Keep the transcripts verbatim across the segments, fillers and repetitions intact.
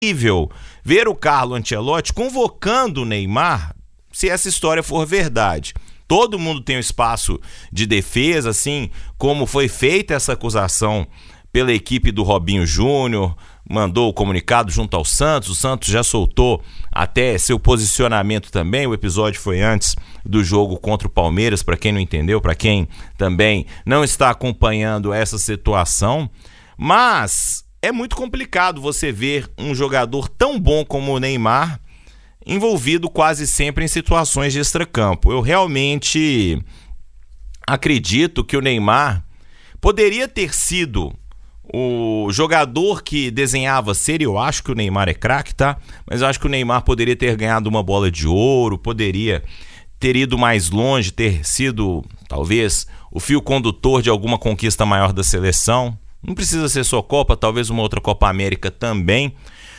possível ver o Carlo Ancelotti convocando o Neymar, se essa história for verdade. Todo mundo tem um espaço de defesa, assim como foi feita essa acusação pela equipe do Robinho Júnior, mandou o comunicado junto ao Santos, o Santos já soltou até seu posicionamento também, o episódio foi antes do jogo contra o Palmeiras, para quem não entendeu, para quem também não está acompanhando essa situação, mas é muito complicado você ver um jogador tão bom como o Neymar envolvido quase sempre em situações de extracampo. Eu realmente acredito que o Neymar poderia ter sido o jogador que desenhava ser, eu acho que o Neymar é craque, tá? Mas eu acho que o Neymar poderia ter ganhado uma bola de ouro, poderia ter ido mais longe, ter sido, talvez, o fio condutor de alguma conquista maior da seleção. Não precisa ser só Copa, talvez uma outra Copa América também.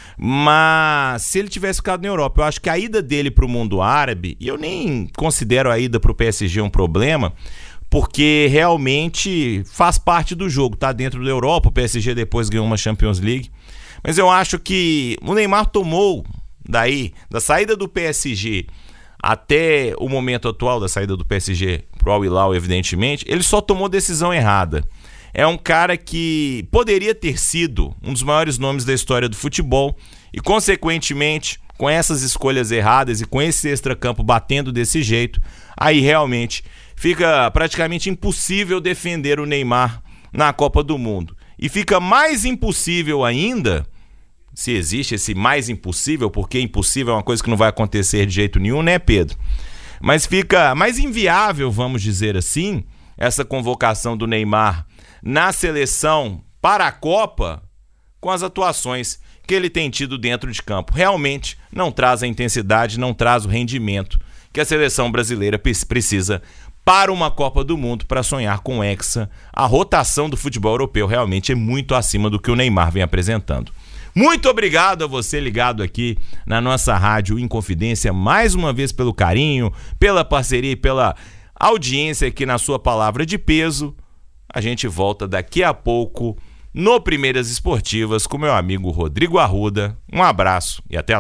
Mas se ele tivesse ficado na Europa, eu acho que a ida dele para o mundo árabe, e eu nem considero a ida para o P S G um problema, porque realmente faz parte do jogo, tá dentro da Europa, o P S G depois ganhou uma Champions League, mas eu acho que o Neymar tomou daí, da saída do P S G até o momento atual da saída do P S G pro Al Hilal, evidentemente, ele só tomou decisão errada. É um cara que poderia ter sido um dos maiores nomes da história do futebol e, consequentemente, com essas escolhas erradas e com esse extracampo batendo desse jeito, aí realmente fica praticamente impossível defender o Neymar na Copa do Mundo. E fica mais impossível ainda, se existe esse mais impossível, porque impossível é uma coisa que não vai acontecer de jeito nenhum, né, Pedro? Mas fica mais inviável, vamos dizer assim, essa convocação do Neymar na seleção para a Copa com as atuações que ele tem tido dentro de campo. Realmente não traz a intensidade, não traz o rendimento que a seleção brasileira precisa para uma Copa do Mundo, para sonhar com o Hexa. A rotação do futebol europeu realmente é muito acima do que o Neymar vem apresentando. Muito obrigado a você ligado aqui na nossa Rádio Inconfidência, mais uma vez pelo carinho, pela parceria e pela audiência aqui na sua Palavra de Peso. A gente volta daqui a pouco no Primeiras Esportivas com meu amigo Rodrigo Arruda. Um abraço e até lá.